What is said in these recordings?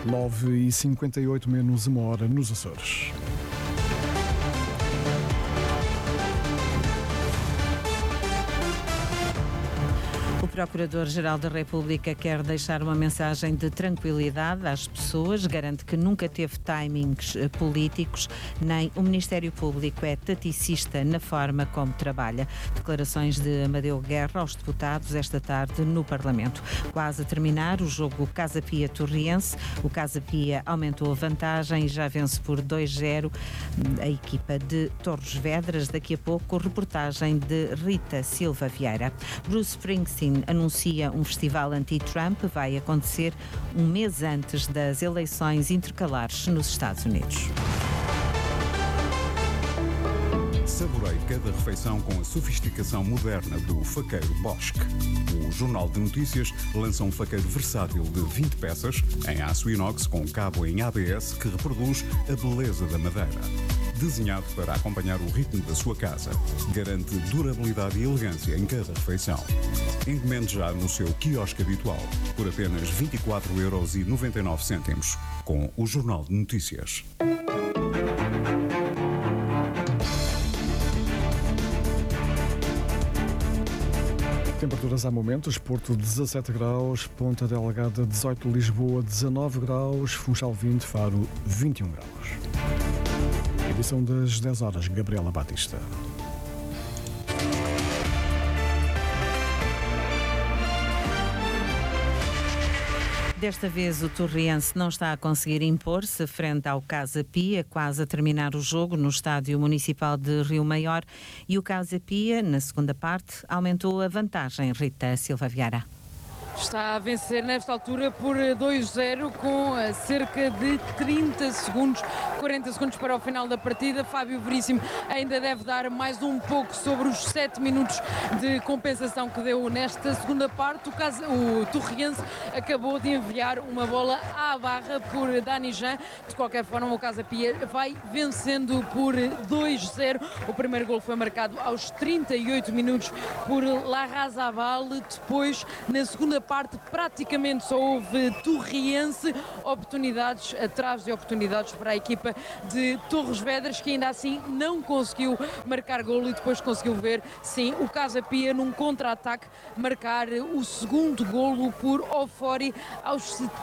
9h58 menos uma hora nos Açores. O Procurador-Geral da República quer deixar uma mensagem de tranquilidade às pessoas, garante que nunca teve timings políticos, nem o Ministério Público é taticista na forma como trabalha. Declarações de Amadeu Guerra aos deputados esta tarde no Parlamento. Quase a terminar o jogo Casa Pia-Torriense, o Casa Pia aumentou a vantagem e já vence por 2-0 a equipa de Torres Vedras. Daqui a pouco, reportagem de Rita Silva Vieira. Bruce Springsteen anuncia um festival anti-Trump, vai acontecer um mês antes das eleições intercalares nos Estados Unidos. Saboreie cada refeição com a sofisticação moderna do faqueiro Bosch. O Jornal de Notícias lança um faqueiro versátil de 20 peças em aço inox com cabo em ABS que reproduz a beleza da madeira. Desenhado para acompanhar o ritmo da sua casa, garante durabilidade e elegância em cada refeição. Encomende já no seu quiosque habitual por apenas 24,99€ com o Jornal de Notícias. Temperaturas há momentos: Porto 17 graus, Ponta Delgada 18, Lisboa 19 graus, Funchal 20, Faro 21 graus. Edição das 10 horas, Gabriela Batista. Desta vez o Torriense não está a conseguir impor-se frente ao Casa Pia, quase a terminar o jogo no Estádio Municipal de Rio Maior, e o Casa Pia, na segunda parte, aumentou a vantagem. Rita Silva Vieira. Está a vencer nesta altura por 2-0 com cerca de 30 segundos, 40 segundos para o final da partida. Fábio Veríssimo ainda deve dar mais um pouco sobre os 7 minutos de compensação que deu nesta segunda parte. O Torriense acabou de enviar uma bola à barra por Dani Jean. De qualquer forma, o Casa Pia vai vencendo por 2-0. O primeiro gol foi marcado aos 38 minutos por Larrazabal. Depois, na segunda parte, praticamente só houve Torriense, oportunidades atrás de oportunidades para a equipa de Torres Vedras, que ainda assim não conseguiu marcar golo, e depois conseguiu ver, sim, o Casa Pia num contra-ataque marcar o segundo golo por Ofori aos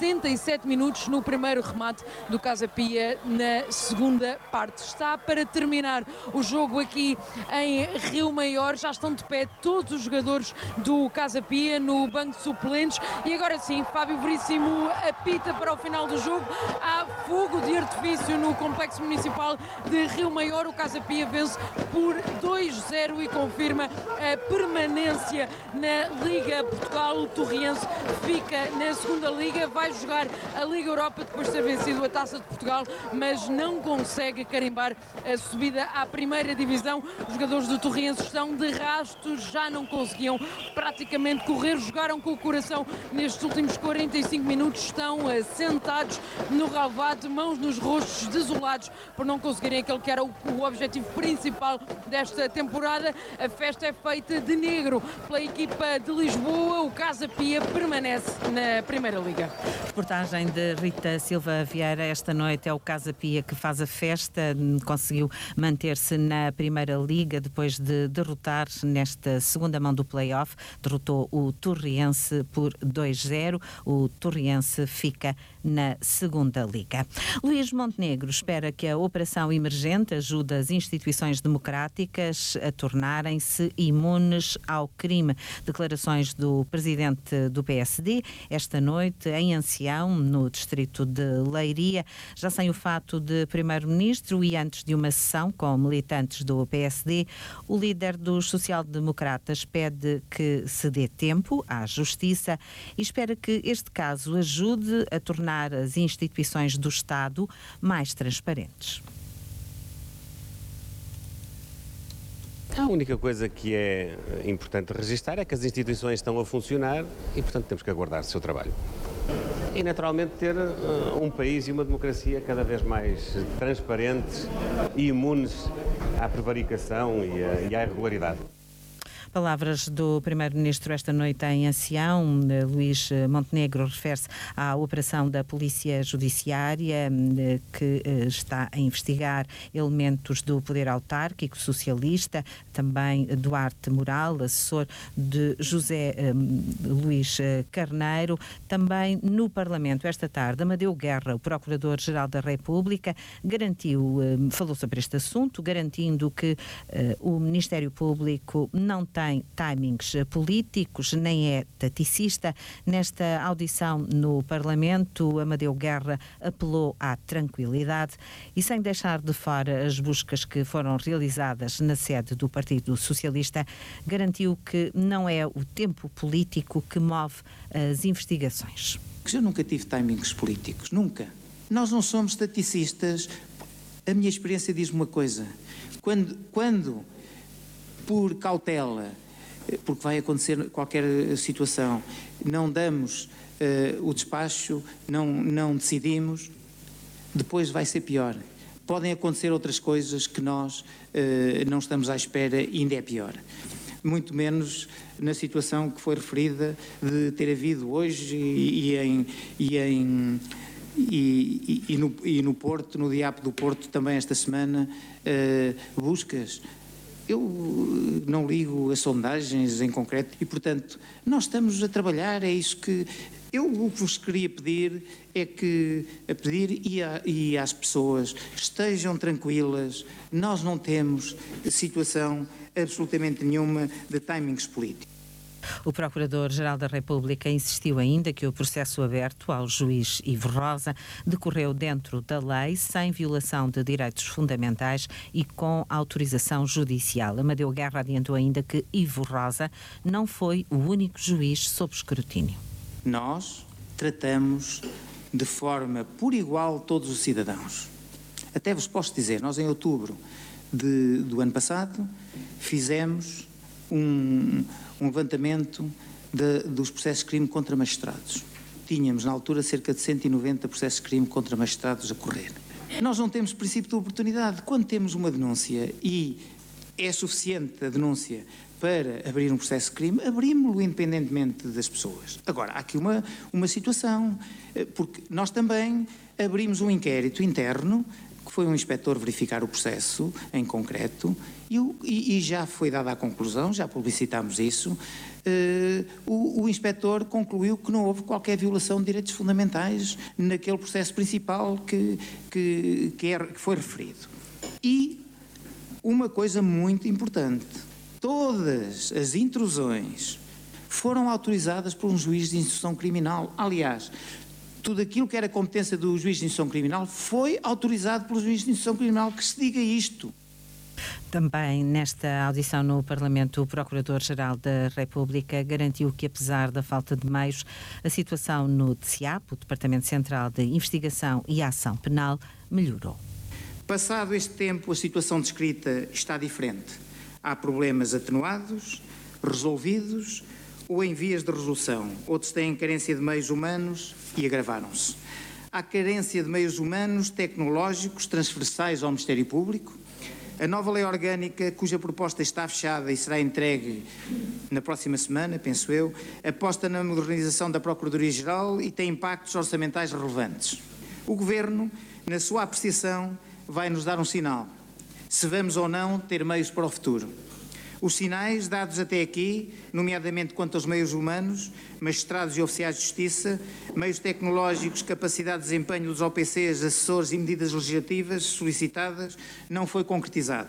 77 minutos no primeiro remate do Casa Pia na segunda parte. Está para terminar o jogo aqui em Rio Maior, já estão de pé todos os jogadores do Casa Pia no banco de suplentes, e agora sim, Fábio Veríssimo apita para o final do jogo. Há fogo de artifício no Complexo Municipal de Rio Maior. O Casa Pia vence por 2-0 e confirma a permanência na Liga Portugal. O Torriense fica na segunda Liga, vai jogar a Liga Europa depois de ter vencido a Taça de Portugal, mas não consegue carimbar a subida à primeira divisão. Os jogadores do Torriense estão de rastos, já não conseguiam praticamente correr, jogaram com o coração nestes últimos 45 minutos, estão sentados no relvado, mãos nos rostos, desolados por não conseguirem aquele que era o objetivo principal desta temporada. A festa é feita de negro pela equipa de Lisboa. O Casa Pia permanece na Primeira Liga. Reportagem de Rita Silva Vieira. Esta noite é o Casa Pia que faz a festa, conseguiu manter-se na Primeira Liga depois de derrotar nesta segunda mão do play-off, derrotou o Torriense por 2-0. O Torriense fica na segunda Liga. Luís Montenegro espera que a operação emergente ajude as instituições democráticas a tornarem-se imunes ao crime. Declarações do presidente do PSD esta noite em Ancião, no distrito de Leiria, já sem o fato de primeiro-ministro e antes de uma sessão com militantes do PSD, o líder dos social-democratas pede que se dê tempo à justiça e espera que este caso ajude a tornar as instituições do Estado mais transparentes. A única coisa que é importante registrar é que as instituições estão a funcionar e, portanto, temos que aguardar o seu trabalho. E, naturalmente, ter um país e uma democracia cada vez mais transparentes e imunes à prevaricação e à irregularidade. Palavras do Primeiro-Ministro esta noite em Ancião. Luís Montenegro refere-se à operação da Polícia Judiciária que está a investigar elementos do poder autárquico socialista, também Duarte Moral, assessor de José Luís Carneiro. Também no Parlamento esta tarde, Amadeu Guerra, o Procurador-Geral da República, falou sobre este assunto, garantindo que o Ministério Público não tem timings políticos, nem é taticista. Nesta audição no Parlamento, Amadeu Guerra apelou à tranquilidade e, sem deixar de fora as buscas que foram realizadas na sede do Partido Socialista, garantiu que não é o tempo político que move as investigações. Eu nunca tive timings políticos, nunca. Nós não somos taticistas. A minha experiência diz-me uma coisa: quando por cautela, porque vai acontecer qualquer situação, não damos o despacho, não decidimos, depois vai ser pior. Podem acontecer outras coisas que nós não estamos à espera e ainda é pior. Muito menos na situação que foi referida de ter havido hoje e no Porto, no DIAP do Porto, também esta semana, buscas. Eu não ligo a sondagens em concreto e, portanto, nós estamos a trabalhar, é isso que... o que vos queria pedir é que, e às pessoas, estejam tranquilas, nós não temos situação absolutamente nenhuma de timings políticos. O Procurador-Geral da República insistiu ainda que o processo aberto ao juiz Ivo Rosa decorreu dentro da lei, sem violação de direitos fundamentais e com autorização judicial. Amadeu Guerra adiantou ainda que Ivo Rosa não foi o único juiz sob escrutínio. Nós tratamos de forma por igual todos os cidadãos. Até vos posso dizer, nós em outubro do ano passado fizemos um levantamento dos processos de crime contra magistrados. Tínhamos na altura cerca de 190 processos de crime contra magistrados a correr. Nós não temos princípio de oportunidade. Quando temos uma denúncia e é suficiente a denúncia para abrir um processo de crime, abrimos-lo independentemente das pessoas. Agora, há aqui uma situação, porque nós também abrimos um inquérito interno, que foi um inspetor verificar o processo em concreto, e já foi dada a conclusão, já publicitámos isso, o inspetor concluiu que não houve qualquer violação de direitos fundamentais naquele processo principal que foi referido. E uma coisa muito importante: todas as intrusões foram autorizadas por um juiz de instrução criminal. Aliás, tudo aquilo que era competência do juiz de instrução criminal foi autorizado pelo juiz de instrução criminal. Que se diga isto. Também nesta audição no Parlamento, o Procurador-Geral da República garantiu que, apesar da falta de meios, a situação no DCIAP, o Departamento Central de Investigação e Ação Penal, melhorou. Passado este tempo, a situação descrita está diferente. Há problemas atenuados, resolvidos ou em vias de resolução. Outros têm carência de meios humanos e agravaram-se. Há carência de meios humanos tecnológicos transversais ao Ministério Público. A nova lei orgânica, cuja proposta está fechada e será entregue na próxima semana, penso eu, aposta na modernização da Procuradoria-Geral e tem impactos orçamentais relevantes. O Governo, na sua apreciação, vai nos dar um sinal, se vamos ou não ter meios para o futuro. Os sinais dados até aqui, nomeadamente quanto aos meios humanos, magistrados e oficiais de justiça, meios tecnológicos, capacidade de desempenho dos OPCs, assessores e medidas legislativas solicitadas, não foi concretizado.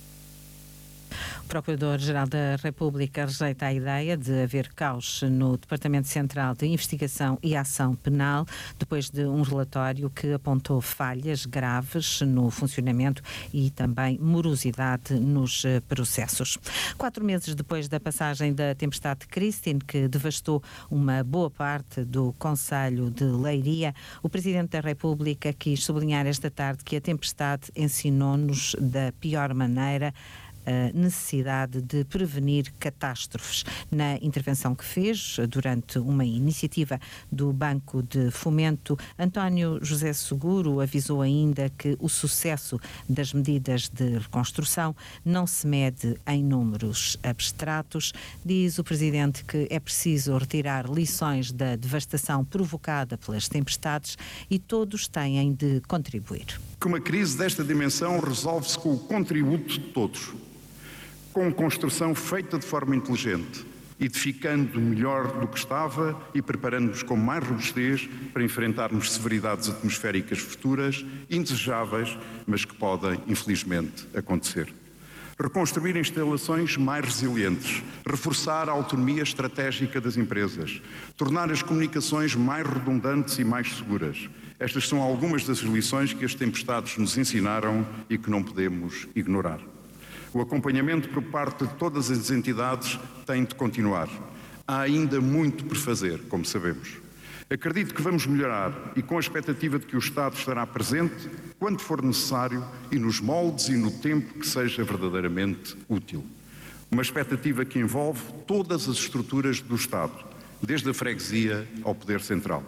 O Procurador-Geral da República rejeita a ideia de haver caos no Departamento Central de Investigação e Ação Penal, depois de um relatório que apontou falhas graves no funcionamento e também morosidade nos processos. 4 meses depois da passagem da tempestade Christine, que devastou uma boa parte do concelho de Leiria, o Presidente da República quis sublinhar esta tarde que a tempestade ensinou-nos da pior maneira a necessidade de prevenir catástrofes. Na intervenção que fez durante uma iniciativa do Banco de Fomento, António José Seguro avisou ainda que o sucesso das medidas de reconstrução não se mede em números abstratos. Diz o Presidente que é preciso retirar lições da devastação provocada pelas tempestades e todos têm de contribuir. Que uma crise desta dimensão resolve-se com o contributo de todos, com construção feita de forma inteligente, edificando melhor do que estava e preparando-nos com mais robustez para enfrentarmos severidades atmosféricas futuras, indesejáveis, mas que podem, infelizmente, acontecer. Reconstruir instalações mais resilientes, reforçar a autonomia estratégica das empresas, tornar as comunicações mais redundantes e mais seguras. Estas são algumas das lições que as tempestades nos ensinaram e que não podemos ignorar. O acompanhamento por parte de todas as entidades tem de continuar. Há ainda muito por fazer, como sabemos. Acredito que vamos melhorar e com a expectativa de que o Estado estará presente quando for necessário e nos moldes e no tempo que seja verdadeiramente útil. Uma expectativa que envolve todas as estruturas do Estado, desde a freguesia ao Poder Central.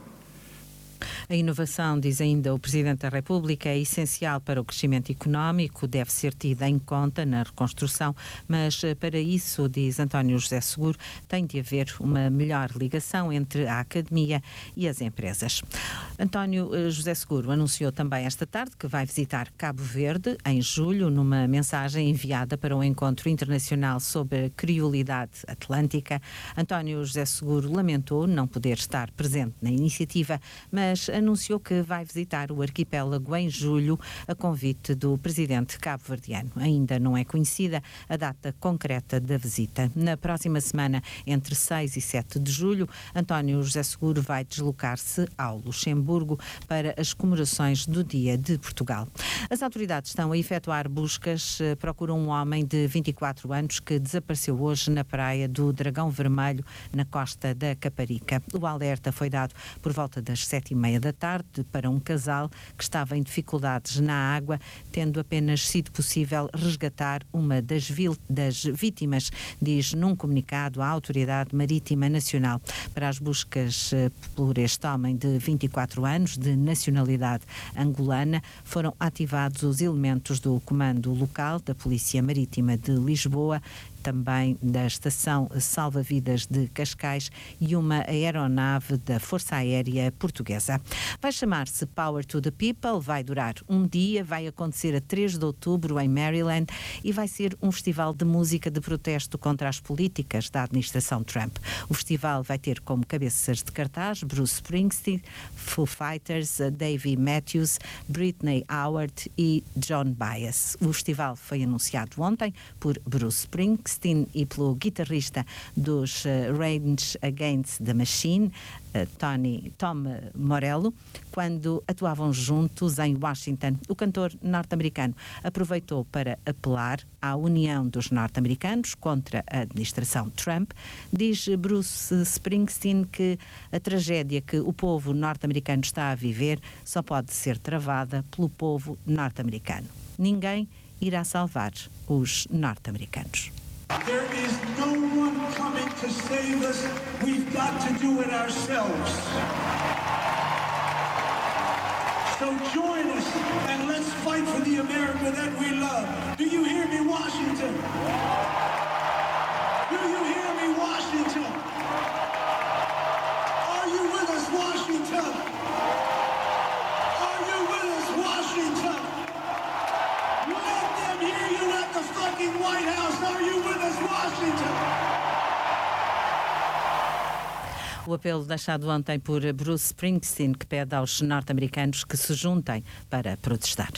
A inovação, diz ainda o Presidente da República, é essencial para o crescimento económico, deve ser tida em conta na reconstrução, mas para isso, diz António José Seguro, tem de haver uma melhor ligação entre a academia e as empresas. António José Seguro anunciou também esta tarde que vai visitar Cabo Verde em julho, numa mensagem enviada para o Encontro Internacional sobre a Criolidade Atlântica. António José Seguro lamentou não poder estar presente na iniciativa, mas anunciou que vai visitar o arquipélago em julho a convite do presidente cabo-verdiano. Ainda não é conhecida a data concreta da visita. Na próxima semana, entre 6 e 7 de julho, António José Seguro vai deslocar-se ao Luxemburgo para as comemorações do Dia de Portugal. As autoridades estão a efetuar buscas, procuram um homem de 24 anos que desapareceu hoje na praia do Dragão Vermelho, na costa da Caparica. O alerta foi dado por volta das 7h30 da tarde para um casal que estava em dificuldades na água, tendo apenas sido possível resgatar uma das vítimas, diz num comunicado a Autoridade Marítima Nacional. Para as buscas por este homem de 24 anos, de nacionalidade angolana, foram ativados os elementos do Comando Local da Polícia Marítima de Lisboa, também da Estação Salva-Vidas de Cascais e uma aeronave da Força Aérea Portuguesa. Vai chamar-se Power to the People, vai durar um dia, vai acontecer a 3 de outubro em Maryland e vai ser um festival de música de protesto contra as políticas da administração Trump. O festival vai ter como cabeças de cartaz Bruce Springsteen, Foo Fighters, Davey Matthews, Britney Howard e John Baez. O festival foi anunciado ontem por Bruce Springsteen e pelo guitarrista dos Rage Against the Machine, Tom Morello, quando atuavam juntos em Washington. O cantor norte-americano aproveitou para apelar à união dos norte-americanos contra a administração Trump. Diz Bruce Springsteen que a tragédia que o povo norte-americano está a viver só pode ser travada pelo povo norte-americano. Ninguém irá salvar os norte-americanos. There is no one coming to save us. We've got to do it ourselves. So join us and let's fight for the America that we love. Do you hear me, Washington? Do you hear me, Washington? Are you with us, Washington? Are you with us, Washington? Let them hear you at the fucking White House. Are you with us, Washington? O apelo deixado ontem por Bruce Springsteen, que pede aos norte-americanos que se juntem para protestar.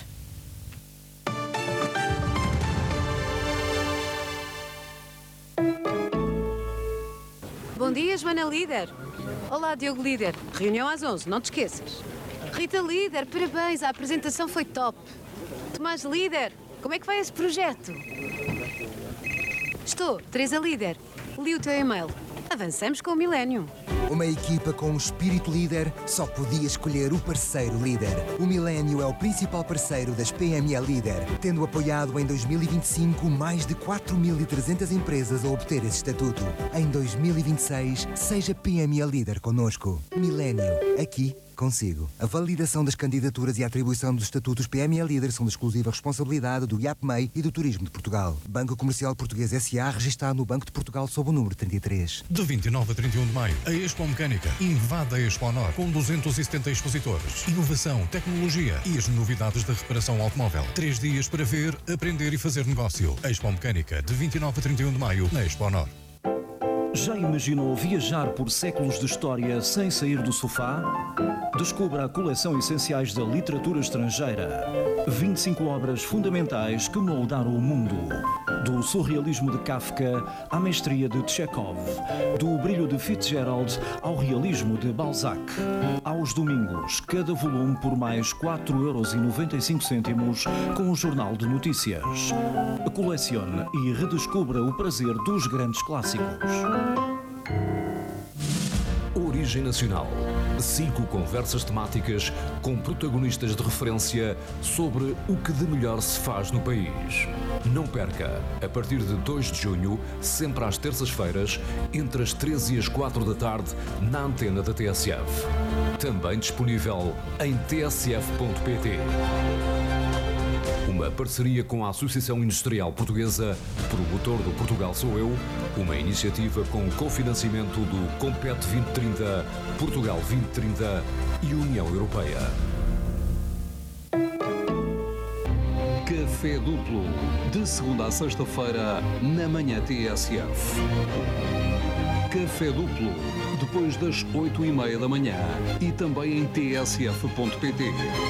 Bom dia, Joana Líder. Olá, Diogo Líder. Reunião às 11, não te esqueças. Rita Líder, parabéns, a apresentação foi top. Tomás Líder, como é que vai esse projeto? Estou, Teresa Líder. Li o teu e-mail. Avançamos com o milénio. Uma equipa com um espírito líder só podia escolher o parceiro líder. O Milênio é o principal parceiro das PME Líder, tendo apoiado em 2025 mais de 4.300 empresas a obter esse estatuto. Em 2026, seja PME Líder connosco. Milênio, aqui consigo. A validação das candidaturas e a atribuição dos estatutos PME Líder são de exclusiva responsabilidade do IAPMEI e do Turismo de Portugal. Banco Comercial Português S.A. registado no Banco de Portugal sob o número 33. De 29 a 31 de maio, a Expo Mecânica invade a Expo Honor com 270 expositores. Inovação, tecnologia e as novidades da reparação automóvel. 3 dias para ver, aprender e fazer negócio. Expo Mecânica, de 29 a 31 de maio, na Expo Honor. Já imaginou viajar por séculos de história sem sair do sofá? Descubra a coleção Essenciais da Literatura Estrangeira. 25 obras fundamentais que moldaram o mundo. Do surrealismo de Kafka à mestria de Chekhov. Do brilho de Fitzgerald ao realismo de Balzac. Aos domingos, cada volume por mais 4,95 € com o Jornal de Notícias. Colecione e redescubra o prazer dos grandes clássicos. Origem Nacional. 5 conversas temáticas com protagonistas de referência sobre o que de melhor se faz no país. Não perca, a partir de 2 de junho, sempre às terças-feiras, entre as 13 e as 4 da tarde, na antena da TSF. Também disponível em tsf.pt. Uma parceria com a Associação Industrial Portuguesa, promotor do Portugal Sou Eu, uma iniciativa com cofinanciamento do Compete 2030, Portugal 2030 e União Europeia. Café Duplo, de segunda a sexta-feira, na manhã TSF. Café Duplo, depois das 8h30 da manhã e também em tsf.pt.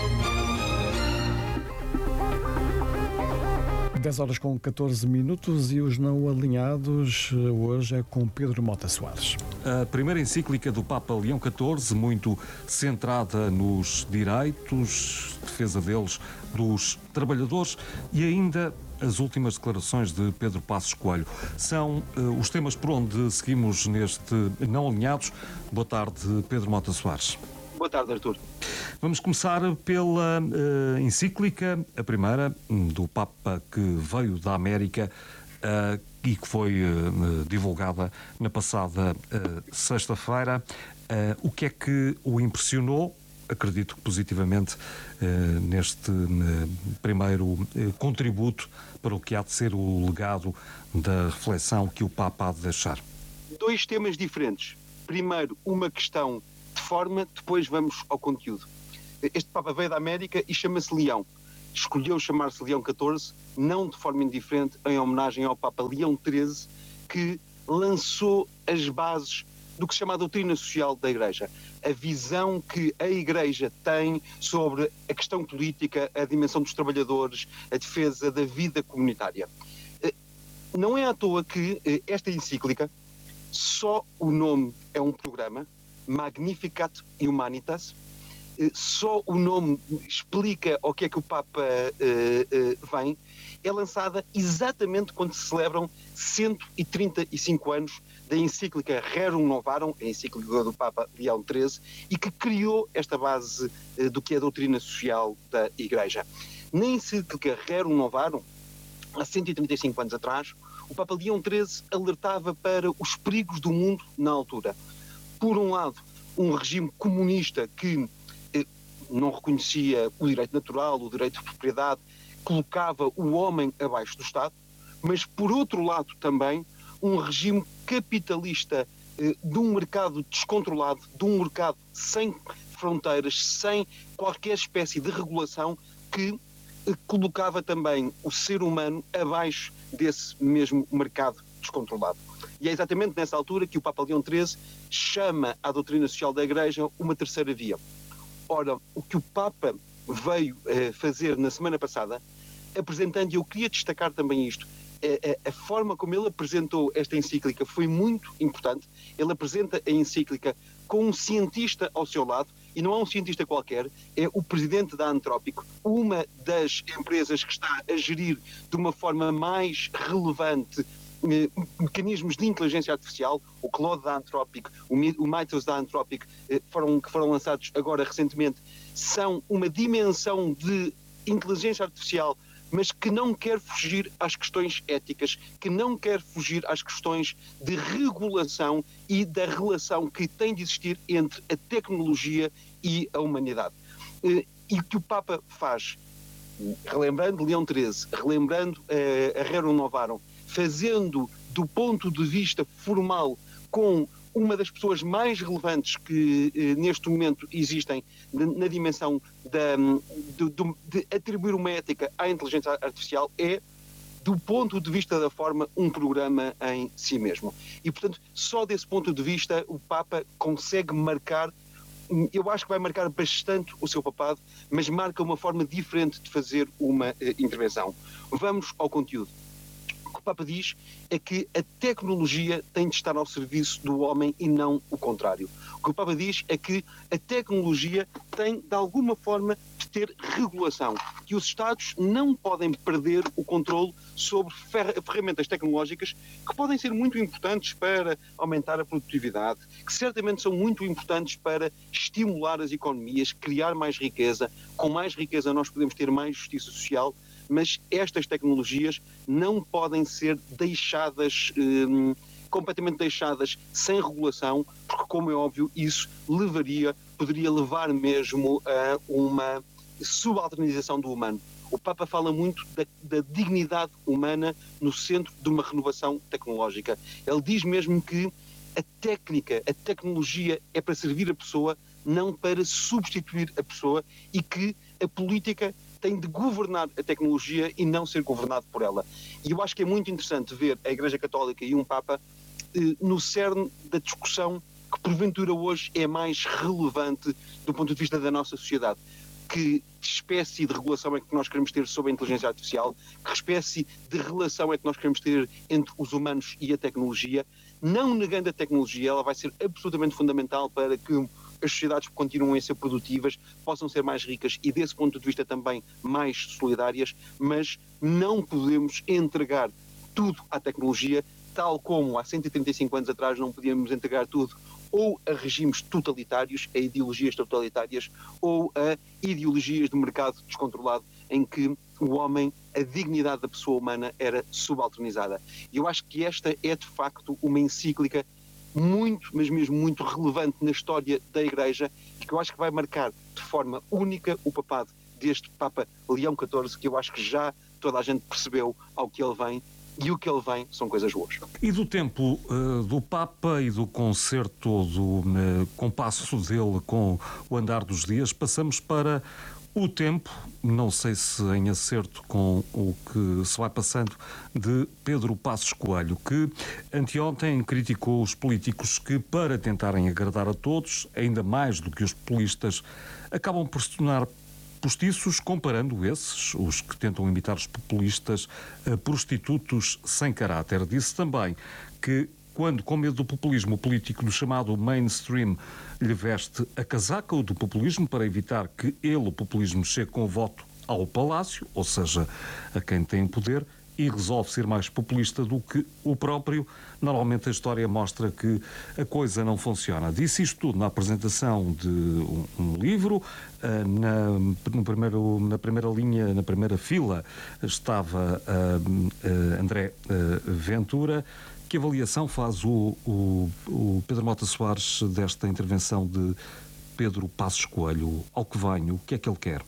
10 horas com 14 minutos e os não alinhados hoje é com Pedro Mota Soares. A primeira encíclica do Papa Leão XIV, muito centrada nos direitos, defesa deles, dos trabalhadores e ainda as últimas declarações de Pedro Passos Coelho. São os temas por onde seguimos neste Não Alinhados. Boa tarde, Pedro Mota Soares. Boa tarde, Artur. Vamos começar pela encíclica, a primeira, do Papa que veio da América e que foi divulgada na passada sexta-feira. O que é que o impressionou? Acredito que positivamente neste primeiro contributo para o que há de ser o legado da reflexão que o Papa há de deixar. 2 temas diferentes. Primeiro, uma questão de forma, depois vamos ao conteúdo. Este Papa veio da América e chama-se Leão. Escolheu chamar-se Leão XIV, não de forma indiferente, em homenagem ao Papa Leão XIII, que lançou as bases do que se chama a doutrina social da Igreja. A visão que a Igreja tem sobre a questão política, a dimensão dos trabalhadores, a defesa da vida comunitária. Não é à toa que esta encíclica, só o nome é um programa, Magnificat Humanitas, só o nome explica o que é que o Papa vem, é lançada exatamente quando se celebram 135 anos da encíclica Rerum Novarum, a encíclica do Papa Leão XIII, e que criou esta base do que é a doutrina social da Igreja. Na encíclica Rerum Novarum, há 135 anos atrás, o Papa Leão XIII alertava para os perigos do mundo na altura. Por um lado, um regime comunista que não reconhecia o direito natural, o direito de propriedade, colocava o homem abaixo do Estado, mas por outro lado também um regime capitalista de um mercado descontrolado, de um mercado sem fronteiras, sem qualquer espécie de regulação, que colocava também o ser humano abaixo desse mesmo mercado descontrolado. E é exatamente nessa altura que o Papa Leão XIII chama à doutrina social da Igreja uma terceira via. Ora, o que o Papa veio fazer na semana passada, apresentando, e eu queria destacar também isto, a forma como ele apresentou esta encíclica foi muito importante. Ele apresenta a encíclica com um cientista ao seu lado, e não é um cientista qualquer, é o presidente da Antrópico, uma das empresas que está a gerir de uma forma mais relevante mecanismos de inteligência artificial, o Claude da Anthropic, o Mythos da Anthropic, que foram lançados agora recentemente, são uma dimensão de inteligência artificial, mas que não quer fugir às questões éticas, que não quer fugir às questões de regulação e da relação que tem de existir entre a tecnologia e a humanidade. E que o Papa faz, relembrando Leão XIII, relembrando a Rerum Novarum, fazendo do ponto de vista formal com uma das pessoas mais relevantes que neste momento existem na dimensão de atribuir uma ética à inteligência artificial, é, do ponto de vista da forma, um programa em si mesmo. E, portanto, só desse ponto de vista o Papa consegue marcar, eu acho que vai marcar bastante o seu papado, mas marca uma forma diferente de fazer uma intervenção. Vamos ao conteúdo. O que o Papa diz é que a tecnologia tem de estar ao serviço do homem e não o contrário. O que o Papa diz é que a tecnologia tem, de alguma forma, de ter regulação, que os Estados não podem perder o controle sobre ferramentas tecnológicas que podem ser muito importantes para aumentar a produtividade, que certamente são muito importantes para estimular as economias, criar mais riqueza. Com mais riqueza nós podemos ter mais justiça social, mas estas tecnologias não podem ser deixadas, completamente deixadas sem regulação, porque, como é óbvio, isso poderia levar mesmo a uma subalternização do humano. O Papa fala muito da dignidade humana no centro de uma renovação tecnológica. Ele diz mesmo que a tecnologia é para servir a pessoa, não para substituir a pessoa, e que a política tem de governar a tecnologia e não ser governado por ela. E eu acho que é muito interessante ver a Igreja Católica e um Papa no cerne da discussão que porventura hoje é mais relevante do ponto de vista da nossa sociedade. Que espécie de regulação é que nós queremos ter sobre a inteligência artificial? Que espécie de relação é que nós queremos ter entre os humanos e a tecnologia? Não negando a tecnologia, ela vai ser absolutamente fundamental para que as sociedades continuem a ser produtivas, possam ser mais ricas e, desse ponto de vista, também mais solidárias, mas não podemos entregar tudo à tecnologia, tal como há 135 anos atrás não podíamos entregar tudo ou a regimes totalitários, a ideologias totalitárias, ou a ideologias de mercado descontrolado, em que o homem, a dignidade da pessoa humana era subalternizada. E eu acho que esta é, de facto, uma encíclica muito, mas mesmo muito relevante na história da Igreja, que eu acho que vai marcar de forma única o papado deste Papa Leão XIV, que eu acho que já toda a gente percebeu ao que ele vem, e o que ele vem são coisas boas. E do tempo do Papa e do concerto, do compasso dele com o andar dos dias, passamos para o tempo, não sei se em acerto com o que se vai passando, de Pedro Passos Coelho, que anteontem criticou os políticos que, para tentarem agradar a todos, ainda mais do que os populistas, acabam por se tornar postiços, comparando esses, os que tentam imitar os populistas, a prostitutos sem caráter. Disse também que, quando, com medo do populismo político do chamado mainstream, lhe veste a casaca do populismo para evitar que ele, o populismo, chegue com o voto ao palácio, ou seja, a quem tem poder, e resolve ser mais populista do que o próprio. Normalmente a história mostra que a coisa não funciona. Disse isto tudo na apresentação de um livro. Na primeira linha, na primeira fila, estava André Ventura. Que avaliação faz o Pedro Mota Soares desta intervenção de Pedro Passos Coelho? Ao que vem, o que é que ele quer?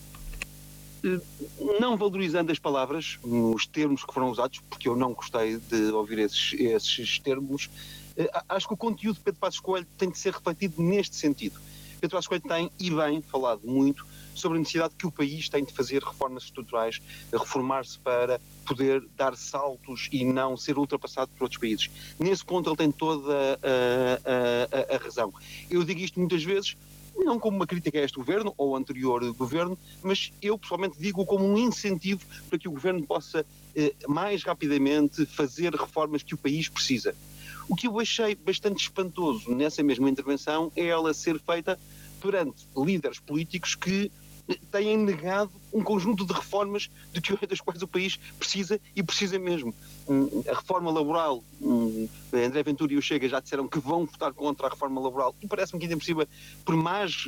Não valorizando as palavras, nos termos que foram usados, porque eu não gostei de ouvir esses termos, acho que o conteúdo de Pedro Passos Coelho tem de ser refletido neste sentido. Pedro Passos Coelho tem, e bem, falado muito sobre a necessidade que o país tem de fazer reformas estruturais, reformar-se para poder dar saltos e não ser ultrapassado por outros países. Nesse ponto ele tem toda a razão. Eu digo isto muitas vezes, não como uma crítica a este governo ou ao anterior governo, mas eu pessoalmente digo como um incentivo para que o governo possa mais rapidamente fazer reformas que o país precisa. O que eu achei bastante espantoso nessa mesma intervenção é ela ser feita perante líderes políticos que têm negado um conjunto de reformas das quais o país precisa, e precisa mesmo. A reforma laboral, André Ventura e o Chega já disseram que vão votar contra a reforma laboral, e parece-me que ainda por cima, por más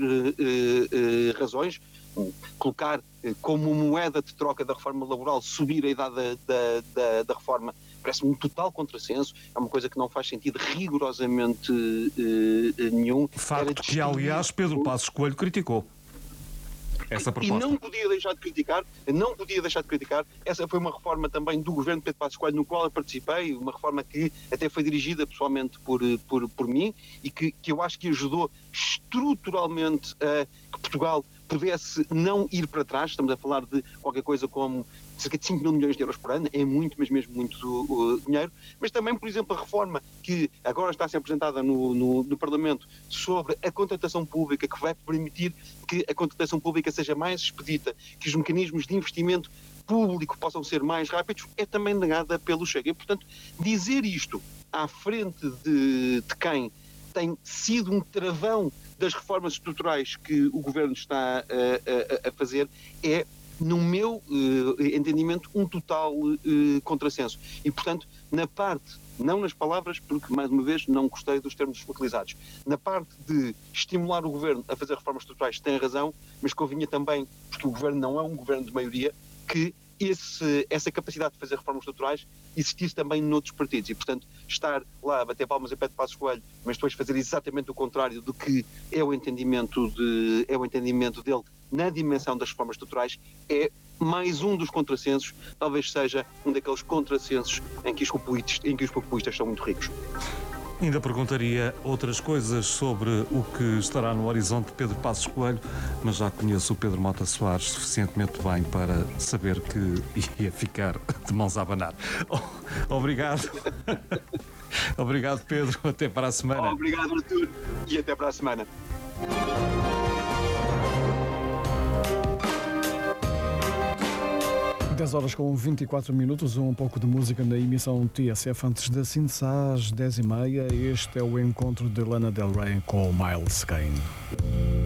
razões, colocar como moeda de troca da reforma laboral subir a idade da reforma, parece-me um total contrassenso, é uma coisa que não faz sentido rigorosamente nenhum. Facto que, aliás, Pedro Passos Coelho criticou essa proposta. E não podia deixar de criticar, essa foi uma reforma também do governo de Pedro Passos Coelho, no qual eu participei, uma reforma que até foi dirigida pessoalmente por mim, e que eu acho que ajudou estruturalmente a que Portugal pudesse não ir para trás. Estamos a falar de qualquer coisa como cerca de 5 mil milhões de euros por ano, é muito, mas mesmo muito dinheiro. Mas também, por exemplo, a reforma que agora está a ser apresentada no Parlamento sobre a contratação pública, que vai permitir que a contratação pública seja mais expedita, que os mecanismos de investimento público possam ser mais rápidos, é também negada pelo Chega. E, portanto, dizer isto à frente de quem tem sido um travão das reformas estruturais que o Governo está a fazer é, no meu entendimento, um total contrassenso. E, portanto, na parte, não nas palavras, porque, mais uma vez, não gostei dos termos utilizados, na parte de estimular o Governo a fazer reformas estruturais, tem razão, mas convinha também, porque o Governo não é um Governo de maioria, que essa capacidade de fazer reformas estruturais existisse também noutros partidos, e, portanto, estar lá a bater palmas em pé de Passos Coelho, mas depois fazer exatamente o contrário do que é o entendimento dele na dimensão das reformas estruturais, é mais um dos contrassensos, talvez seja um daqueles contrassensos em que os populistas são muito ricos. Ainda perguntaria outras coisas sobre o que estará no horizonte de Pedro Passos Coelho, mas já conheço o Pedro Mota Soares suficientemente bem para saber que ia ficar de mãos a abanar. Obrigado. Obrigado, Pedro. Até para a semana. Obrigado, Artur. E até para a semana. 10 horas com 24 minutos, um pouco de música na emissão TSF antes da síntese às 10h30. Este é o encontro de Lana Del Rey com Miles Kane.